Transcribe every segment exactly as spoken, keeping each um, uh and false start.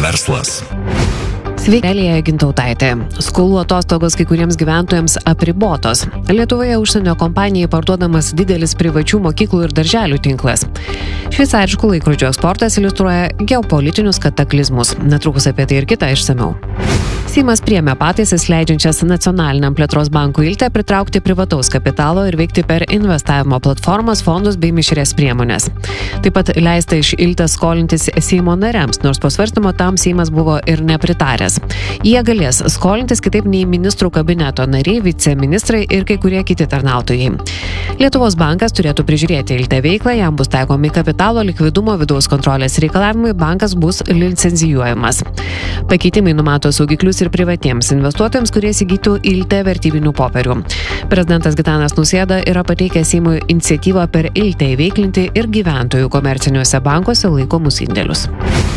Verslas. Sveiki, Elija Gintautaitė. Skolų atostogos kai kuriems gyventojams apribotos. Lietuvoje užsienio kompanijai parduodamas didelis privačių mokyklų ir darželių tinklas. Šveicariškų laikrodžių eksportas iliustruoja geopolitinius kataklizmus. Netrukus apie tai ir kitą išsamiau. Seimas priėmė pataisas leidžiančias Nacionaliniam plėtros bankui Ilte pritraukti privataus kapitalo ir veikti per investavimo platformas, fondus bei mišrias priemonės. Taip pat leista iš Ilte skolintis Seimo nariams, nors po svarstymo tam Seimas buvo ir nepritaręs. Jie galės skolintis kitaip nei ministrų kabineto nariai, viceministrai ir kai kurie kiti tarnautojai. Lietuvos bankas turėtų prižiūrėti Ilte veiklą, jam bus taikomi kapitalo, likvidumo, vidaus kontrolės reikalavimai, bankas bus licencijuojamas. Pakeitimai numato saugiklius ir privatiems investuotojams, kurie įsigytų Ilte vertybinių popierių. Prezidentas Gitanas Nausėda yra pateikęs Seimui iniciatyvą per Ilte įveiklinti ir gyventojų komerciniuose bankuose laikomus indėlius.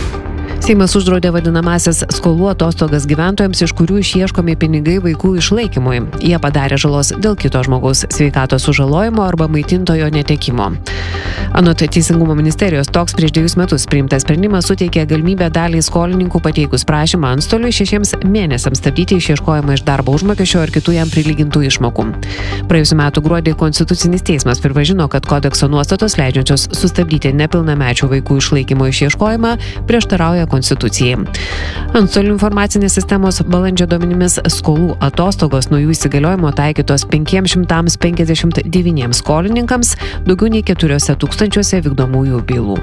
Seimas uždraudė vadinamasias skolų atostogas gyventojams, iš kurių išieškomi pinigai vaikų išlaikymui. Jie padarė žalos dėl kito žmogaus sveikatos sužalojimo arba maitintojo netekimo. Anot Teisingumo ministerijos, toks prieš dvejus metus priimtas sprendimas suteikė galimybę daliai skolininkų pateikus prašymą antstoliui šešiems mėnesiams stabdyti išieškojimą iš darbo užmokesčio ar kitų jam prilygintų išmokų. Praėjusiu metu gruodį Konstitucinis teismas pripažino, kad kodekso nuostatos leidžiančios sustabdyti nepilnamečių vaikų išlaikymo išieškojimą prieštarauja Konstitucijai. Antstolių informacinės sistemos balandžio duomenimis skolų atostogos nuo jų įsigaliojimo taikytos penkiem šimtams penkiasdešimt devyniems skolininkams, daugiau nei keturiuose tūkstančiuose vykdomųjų bylų.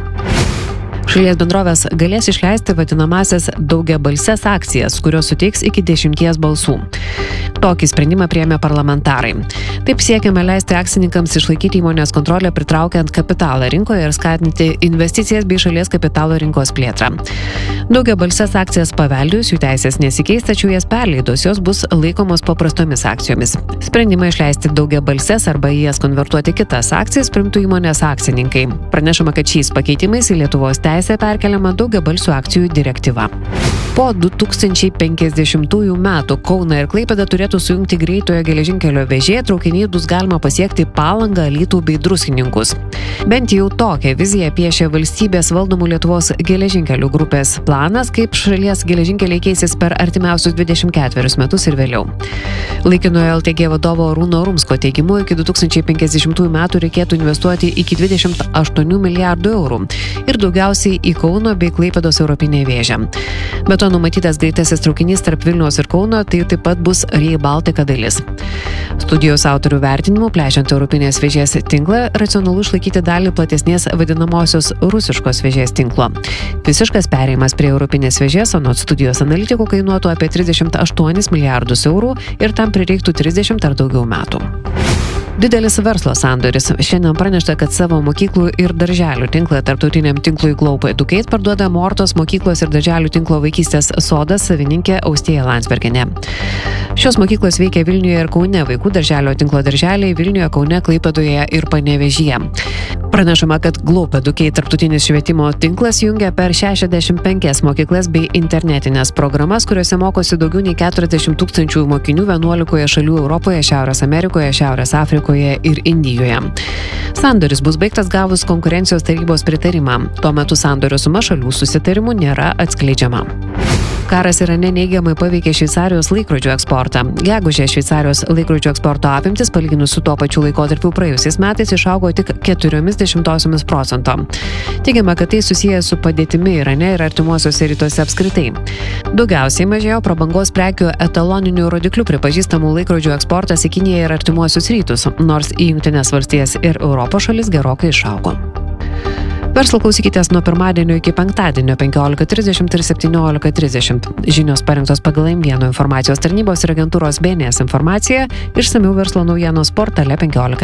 Šalies bendrovės galės išleisti vadinamasias daugiabalses akcijas, kurios suteiks iki dešimties balsų. Tokį sprendimą priėmė parlamentarai. Taip siekiama leisti akcininkams išlaikyti įmonės kontrolę, pritraukiant kapitalą rinkoje ir skatinti investicijas bei šalies kapitalo rinkos plėtrą. Daugiabalses akcijas paveldėjus, jų teisės nesikeis, tačiau jas perleidus, jos bus laikomos paprastomis akcijomis. Sprendimą išleisti daugiabalses arba į jas konvertuoti kitas akcijas priimtų įmonės akcininkai. Pranešama, kad šiais pakeitimais į Lietuvos teisę perkeliama daugiabalsių akcijų direktyva. Po du tūkstančiai penkiasdešimtųjų metų Kauną ir Klaipėdą turėtų sujungti greitojo geležinkelio vėžė, traukiniai bus galima pasiekti Palangą, Alytų bei Druskininkus. Bent jau tokią viziją piešia valstybės valdomų Lietuvos geležinkelių grupės planas, kaip šalies geležinkeliai keisis per artimiausius dvidešimt ketverius metus ir vėliau. Laikinojo L T G vadovo Arūno Rumsko teigimu, iki du tūkstančiai penkiasdešimtųjų metų reikėtų investuoti iki dvidešimt aštuonių milijardų eurų ir daugiausiai į Kauno bei Klaipėdos europinę vėžę. Be to numatytas greitasis traukinys tarp Vilniaus ir Kauno, tai taip pat bus Rail Baltica dalis. Studijos autorių vertinimu, plečiant europinės vėžės tinklą, racionalu išlaikyti dalį platesnės vadinamosios rusiškos vėžės tinklo. Visiškas perėjimas prie europinės vėžės, anot studijos analitikų, kainuotų apie trisdešimt aštuonis milijardus eurų ir tam prireiktų trisdešimt ar daugiau metų. Didelis verslo sandoris. Šiandien pranešta, kad savo mokyklų ir darželių tinklą tarptautiniam tinklui Globe Educate parduoda Mortos mokyklos ir darželių tinklo Vaikystės sodas savininkė Austėja Landsbergienė. Šios mokyklos veikia Vilniuje ir Kaune, vaikų darželio tinklo darželiai Vilniuje, Kaune, Klaipėdoje ir Panevėžyje. Pranešama, kad Globe Educate tarptautinis švietimo tinklas jungia per šešiasdešimt penkias mokyklas bei internetinės programas, kuriuose mokosi daugiau nei keturiasdešimt tūkstančių mokinių vienuolikoje šalių Europoje, Šiaurės Amerikoje, Šiaurės Afrikoje ir Indijoje. Sandoris bus baigtas gavus konkurencijos tarybos pritarimą. Tuo metu sandorio suma šalių susitarimų nėra atskleidžiama. Karas Irane neigiamai paveikė Šveicarijos laikrodžių eksportą. Gegužę Šveicarijos laikrodžių eksporto apimtis, palyginus su tuo pačiu laikotarpiu praėjusiais metais, išaugo tik keturiomis dešimtosiomis procento. Teigiama, kad tai susiję su padėtimi Irane ir artimuosiuose rytuose apskritai. Daugiausiai mažėjo prabangos prekių etaloninių rodiklių pripažįstamų laikrodžių eksportas į Kiniją ir artimuosius rytus, nors į Jungtines valstijas ir Europos šalis gerokai išaugo. Verslo klausykitės nuo pirmadienio iki penktadienio penkiolika trisdešimt ir septyniolika trisdešimt. Žinios parengtos pagal M vienas informacijos tarnybos ir agentūros B N S informaciją, išsamiau verslo naujienos portale penkiolika.